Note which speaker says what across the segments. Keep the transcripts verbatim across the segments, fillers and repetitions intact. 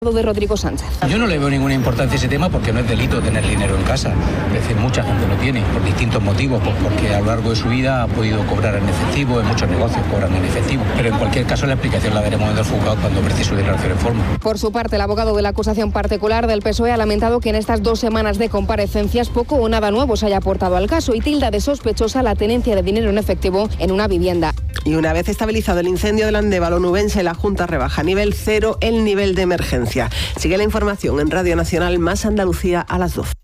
Speaker 1: de Rodrigo Sánchez.
Speaker 2: Yo no le veo ninguna importancia a ese tema porque no es delito tener dinero en casa. Es decir, mucha gente lo tiene por distintos motivos, pues porque a lo largo de su vida ha podido cobrar en efectivo, en muchos negocios cobran en efectivo. Pero en cualquier caso la explicación la daremos en el juzgado cuando precie su declaración en forma.
Speaker 1: Por su parte, el abogado de la acusación particular del P S O E ha lamentado que en estas dos semanas de comparecencias poco o nada nuevo se haya aportado al caso y tilda de sospechosa la tenencia de dinero en efectivo en una vivienda.
Speaker 3: Y una vez estabilizado el incendio del Andévalo nubense, la Junta rebaja a nivel cero el nivel de emergencia. Sigue la información en Radio Nacional Más Andalucía a las doce.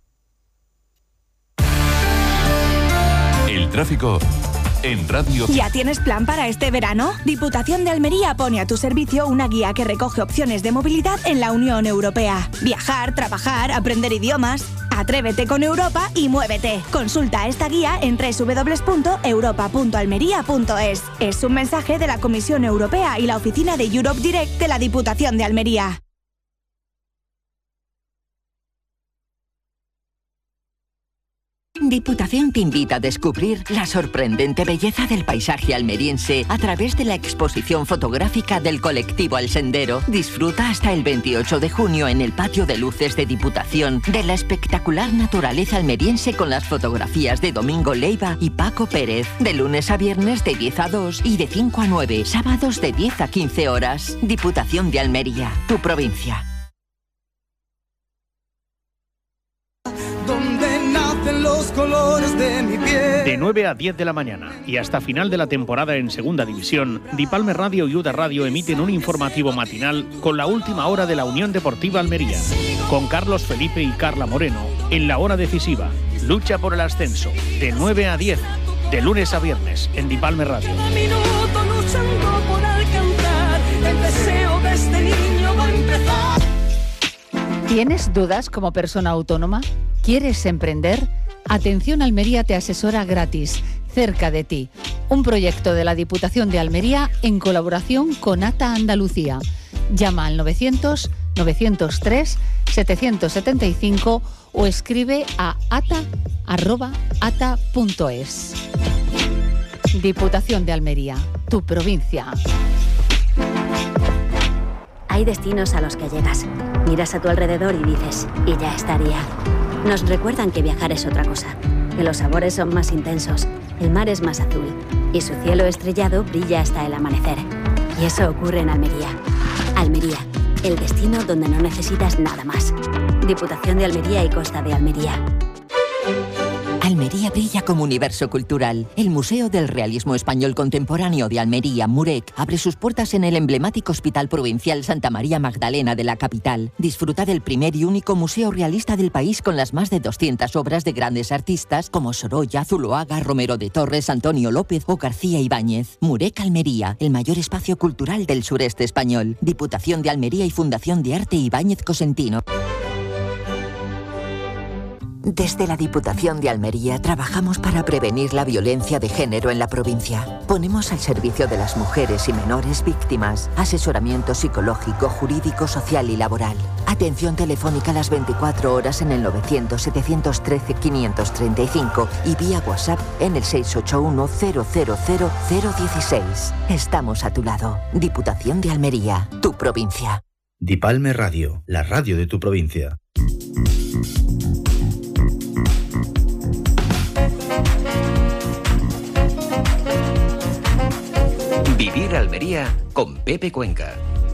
Speaker 4: El tráfico en Radio.
Speaker 5: ¿Ya tienes plan para este verano? Diputación de Almería pone a tu servicio una guía que recoge opciones de movilidad en la Unión Europea. Viajar, trabajar, aprender idiomas. Atrévete con Europa y muévete. Consulta esta guía en doble u doble u doble u punto europa punto almería punto es. Es un mensaje de la Comisión Europea y la oficina de Europe Direct de la Diputación de Almería.
Speaker 6: Diputación te invita a descubrir la sorprendente belleza del paisaje almeriense a través de la exposición fotográfica del colectivo El Sendero. Disfruta hasta el veintiocho de junio en el patio de luces de Diputación de la espectacular naturaleza almeriense con las fotografías de Domingo Leiva y Paco Pérez. De lunes a viernes de diez a dos y de cinco a nueve, sábados de diez a quince horas. Diputación de Almería, tu provincia.
Speaker 7: Los colores de mi piel.
Speaker 8: De nueve a diez de la mañana y hasta final de la temporada en Segunda División, Dipalme Radio y Uda Radio emiten un informativo matinal con la última hora de la Unión Deportiva Almería, con Carlos Felipe y Carla Moreno en la hora decisiva. Lucha por el ascenso, de nueve a diez, de lunes a viernes, en Dipalme Radio.
Speaker 9: ¿Tienes dudas como persona autónoma? ¿Quieres emprender? Atención Almería te asesora gratis, cerca de ti. Un proyecto de la Diputación de Almería en colaboración con ATA Andalucía. Llama al novecientos, novecientos tres, setecientos setenta y cinco o escribe a ata arroba ata punto es. Diputación de Almería, tu provincia.
Speaker 10: Hay destinos a los que llegas. Miras a tu alrededor y dices, y ya estaría. Nos recuerdan que viajar es otra cosa, que los sabores son más intensos, el mar es más azul y su cielo estrellado brilla hasta el amanecer. Y eso ocurre en Almería. Almería, el destino donde no necesitas nada más. Diputación de Almería y Costa de Almería.
Speaker 6: Almería brilla como universo cultural. El Museo del Realismo Español Contemporáneo de Almería, MUREC, abre sus puertas en el emblemático Hospital Provincial Santa María Magdalena de la capital. Disfruta del primer y único museo realista del país con las más de doscientas obras de grandes artistas como Sorolla, Zuloaga, Romero de Torres, Antonio López o García Ibáñez. MUREC Almería, el mayor espacio cultural del sureste español. Diputación de Almería y Fundación de Arte Ibáñez Cosentino. Desde la Diputación de Almería trabajamos para prevenir la violencia de género en la provincia. Ponemos al servicio de las mujeres y menores víctimas asesoramiento psicológico, jurídico, social y laboral. Atención telefónica las veinticuatro horas en el novecientos, setecientos trece, quinientos treinta y cinco y vía WhatsApp en el seis ocho uno, cero cero cero, cero uno seis. Estamos a tu lado. Diputación de Almería, tu provincia.
Speaker 11: Dipalme Radio, la radio de tu provincia.
Speaker 12: Vivir Almería con Pepe Cuenca.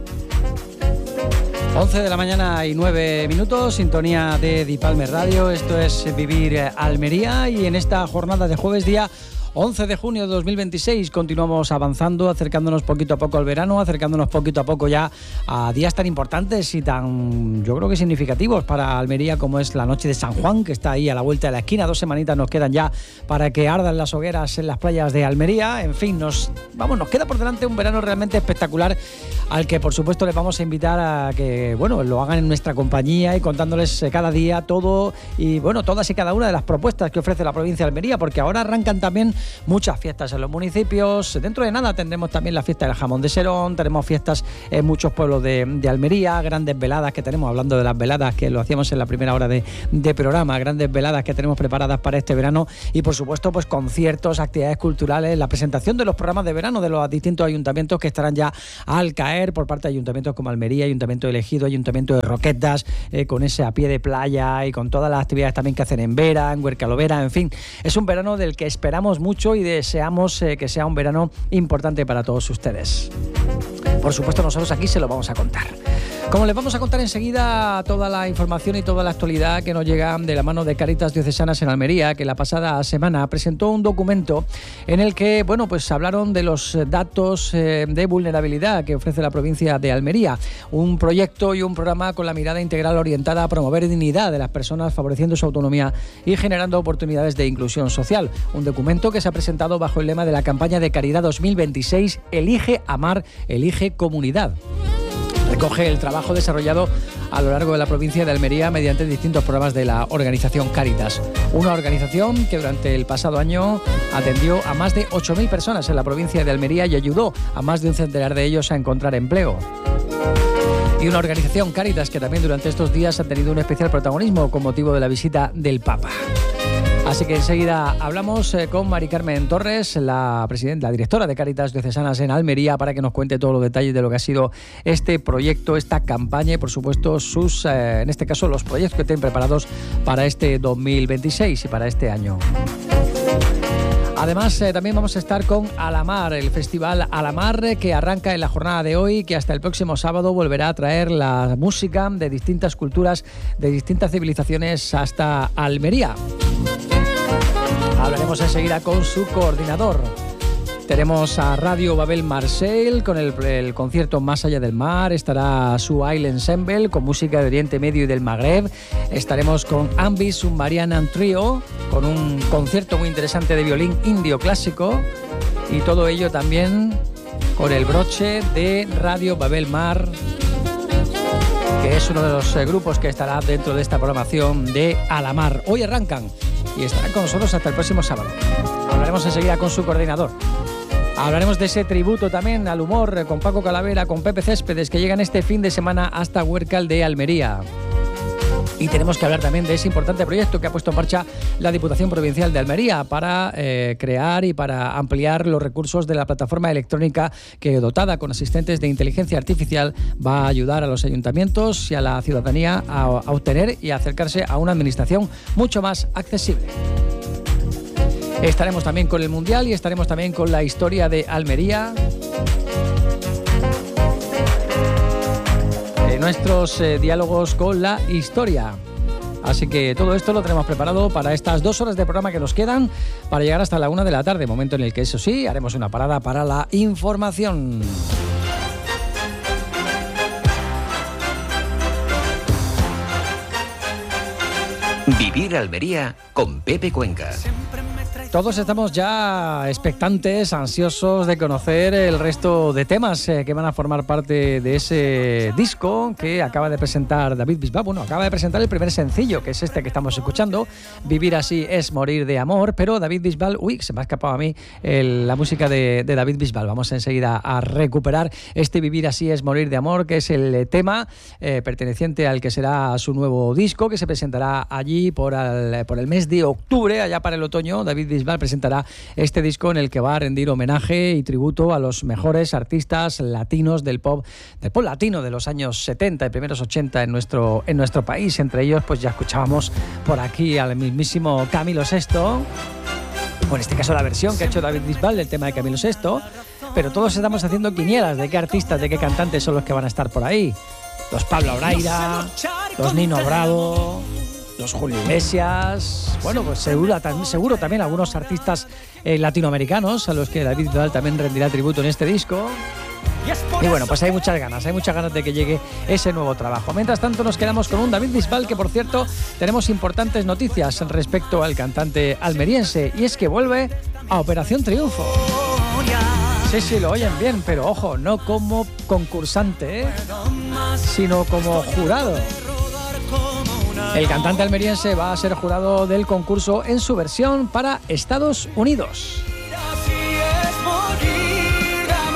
Speaker 13: once de la mañana y nueve minutos, sintonía de Dipalme Radio. Esto es Vivir Almería y en esta jornada de jueves día once de junio de dos mil veintiséis continuamos avanzando, acercándonos poquito a poco al verano, acercándonos poquito a poco ya a días tan importantes y tan, yo creo que significativos para Almería como es la noche de San Juan, que está ahí a la vuelta de la esquina. Dos semanitas nos quedan ya para que ardan las hogueras en las playas de Almería. En fin, nos vamos, nos queda por delante un verano realmente espectacular al que por supuesto les vamos a invitar a que, bueno, lo hagan en nuestra compañía y contándoles cada día todo y, bueno, todas y cada una de las propuestas que ofrece la provincia de Almería, porque ahora arrancan también muchas fiestas en los municipios. Dentro de nada tendremos también la fiesta del jamón de Serón, tenemos fiestas en muchos pueblos de, de Almería, grandes veladas que tenemos, hablando de las veladas que lo hacíamos en la primera hora de, de programa, grandes veladas que tenemos preparadas para este verano y por supuesto pues conciertos, actividades culturales, la presentación de los programas de verano de los distintos ayuntamientos que estarán ya al caer por parte de ayuntamientos como Almería, Ayuntamiento de Ejido, Ayuntamiento de Roquetas, eh, con ese a pie de playa y con todas las actividades también que hacen en Vera, en Huercalovera, en fin, es un verano del que esperamos mucho y deseamos eh, que sea un verano importante para todos ustedes. Por supuesto, nosotros aquí se lo vamos a contar. Como les vamos a contar enseguida toda la información y toda la actualidad que nos llega de la mano de Cáritas Diocesanas en Almería, que la pasada semana presentó un documento en el que, bueno, pues hablaron de los datos eh, de vulnerabilidad que ofrece la provincia de Almería. Un proyecto y un programa con la mirada integral orientada a promover dignidad de las personas, favoreciendo su autonomía y generando oportunidades de inclusión social. Un documento que se ha presentado bajo el lema de la campaña de Caridad dos mil veintiséis, Elige Amar, Elige Comunidad. Recoge el trabajo desarrollado a lo largo de la provincia de Almería mediante distintos programas de la organización Cáritas. Una organización que durante el pasado año atendió a más de ocho mil personas en la provincia de Almería y ayudó a más de un centenar de ellos a encontrar empleo. Y una organización Cáritas que también durante estos días ha tenido un especial protagonismo con motivo de la visita del Papa. Así que enseguida hablamos con Mari Carmen Torres, la presidenta, la directora de Cáritas Diocesanas en Almería, para que nos cuente todos los detalles de lo que ha sido este proyecto, esta campaña y, por supuesto, sus, eh, en este caso, los proyectos que tienen preparados para este dos mil veintiséis y para este año. Además, eh, también vamos a estar con Alamar, el festival Alamar, que arranca en la jornada de hoy, que hasta el próximo sábado volverá a traer la música de distintas culturas, de distintas civilizaciones hasta Almería. Hablaremos enseguida con su coordinador. Tenemos a Radio Babel Marseille con el, el concierto Más allá del mar. Estará su Island Ensemble con música de Oriente Medio y del Magreb. Estaremos con Ambi Submarian Trio con un concierto muy interesante de violín indio clásico. Y todo ello también con el broche de Radio Babel Mar, que es uno de los eh, grupos que estará dentro de esta programación de Alamar. Hoy arrancan y estarán con nosotros hasta el próximo sábado. Hablaremos enseguida con su coordinador. Hablaremos de ese tributo también al humor con Paco Calavera, con Pepe Céspedes, que llegan este fin de semana hasta Huércal de Almería. Y tenemos que hablar también de ese importante proyecto que ha puesto en marcha la Diputación Provincial de Almería para eh, crear y para ampliar los recursos de la plataforma electrónica que, dotada con asistentes de inteligencia artificial, va a ayudar a los ayuntamientos y a la ciudadanía a, a obtener y a acercarse a una administración mucho más accesible. Estaremos también con el Mundial y estaremos también con la historia de Almería. Nuestros eh, diálogos con la historia. Así que todo esto lo tenemos preparado para estas dos horas de programa que nos quedan para llegar hasta la una de la tarde, momento en el que, eso sí, haremos una parada para la información.
Speaker 12: Vivir Almería con Pepe Cuenca.
Speaker 13: Todos estamos ya expectantes, ansiosos de conocer el resto de temas eh, que van a formar parte de ese disco que acaba de presentar David Bisbal. Bueno, acaba de presentar el primer sencillo, que es este que estamos escuchando, Vivir así es morir de amor, pero David Bisbal, uy, se me ha escapado a mí el, la música de, de David Bisbal. Vamos enseguida a recuperar este Vivir así es morir de amor, que es el tema eh, perteneciente al que será su nuevo disco, que se presentará allí por, al, por el mes de octubre, allá para el otoño. David Bisbal presentará este disco en el que va a rendir homenaje y tributo a los mejores artistas latinos del pop, del pop latino de los años setenta y primeros ochenta en nuestro, en nuestro país. Entre ellos, pues ya escuchábamos por aquí al mismísimo Camilo Sesto, o en este caso la versión que ha hecho David Bisbal del tema de Camilo Sesto, pero todos estamos haciendo quinielas de qué artistas, de qué cantantes son los que van a estar por ahí. Los Pablo Braira, los Nino Bravo, los Julio Iglesias, bueno, pues seguro, seguro también algunos artistas eh, latinoamericanos a los que David Bisbal también rendirá tributo en este disco. Y bueno, pues hay muchas ganas, hay muchas ganas de que llegue ese nuevo trabajo. Mientras tanto nos quedamos con un David Bisbal que, por cierto, tenemos importantes noticias respecto al cantante almeriense, y es que vuelve a Operación Triunfo. Sí, sí, lo oyen bien, pero ojo, no como concursante, ¿eh? sino como jurado. El cantante almeriense va a ser jurado del concurso en su versión para Estados Unidos.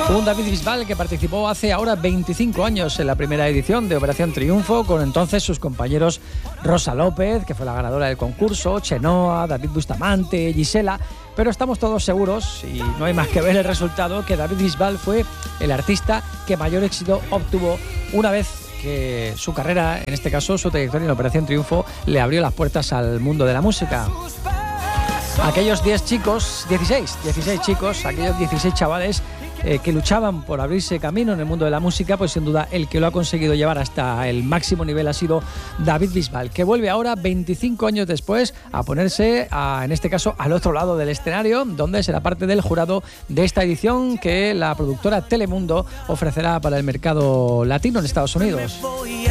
Speaker 13: Un David Bisbal que participó hace ahora veinticinco años en la primera edición de Operación Triunfo, con entonces sus compañeros Rosa López, que fue la ganadora del concurso, Chenoa, David Bustamante, Gisela, pero estamos todos seguros, y no hay más que ver el resultado, que David Bisbal fue el artista que mayor éxito obtuvo una vez que su carrera, en este caso su trayectoria en Operación Triunfo, le abrió las puertas al mundo de la música. Aquellos diez chicos, dieciséis, dieciséis chicos, aquellos dieciséis chavales eh, que luchaban por abrirse camino en el mundo de la música, pues sin duda el que lo ha conseguido llevar hasta el máximo nivel ha sido David Bisbal, que vuelve ahora veinticinco años después a ponerse, a, en este caso, al otro lado del escenario, donde será parte del jurado de esta edición que la productora Telemundo ofrecerá para el mercado latino en Estados Unidos.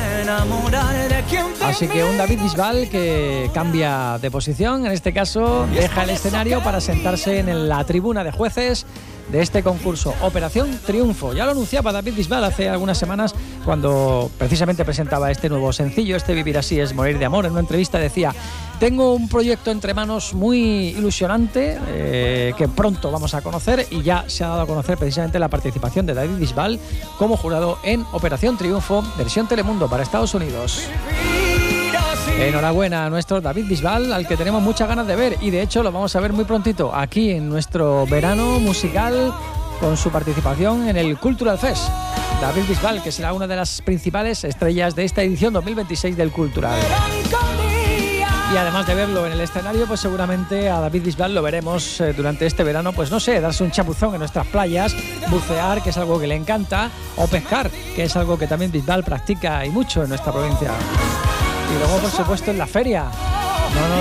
Speaker 13: Así que un David Bisbal que cambia de posición, en este caso deja el escenario para sentarse en la tribuna de jueces de este concurso Operación Triunfo. Ya lo anunciaba David Bisbal hace algunas semanas cuando precisamente presentaba este nuevo sencillo, este Vivir así es morir de amor. En una entrevista decía: tengo un proyecto entre manos muy ilusionante eh, que pronto vamos a conocer, y ya se ha dado a conocer precisamente la participación de David Bisbal como jurado en Operación Triunfo, versión Telemundo para Estados Unidos. Enhorabuena a nuestro David Bisbal, al que tenemos muchas ganas de ver, y de hecho lo vamos a ver muy prontito aquí en nuestro verano musical con su participación en el Cultural Fest. David Bisbal, que será una de las principales estrellas de esta edición dos mil veintiséis del Cultural. Y además de verlo en el escenario, pues seguramente a David Bisbal lo veremos eh, durante este verano, pues no sé, darse un chapuzón en nuestras playas, bucear, que es algo que le encanta, o pescar, que es algo que también Bisbal practica y mucho en nuestra provincia. Y luego, por supuesto, en la feria. No, no